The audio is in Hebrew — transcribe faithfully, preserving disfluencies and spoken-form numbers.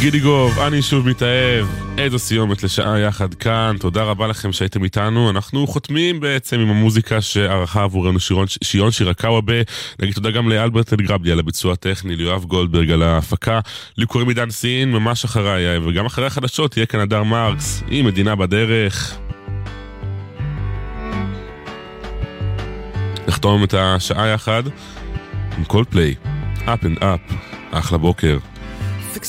גידיגוב, אני שוב מתאהב. איזו סיומת לשעה יחד כאן. תודה רבה לכם שהייתם איתנו. אנחנו חותמים בעצם עם המוזיקה שערכה עבורנו שירון, שיון שירקאווה. נגיד תודה גם לאלברט אלגרבלי על הביצוע הטכני, ליואב גולדברג על ההפקה, לי קוראים עידן סין, ממש אחריי, וגם אחרי החדשות תהיה כאן הדר מרקס עם מדינה בדרך. נחתום את השעה יחד עם קולדפליי, Up and Up. אחלה בוקר.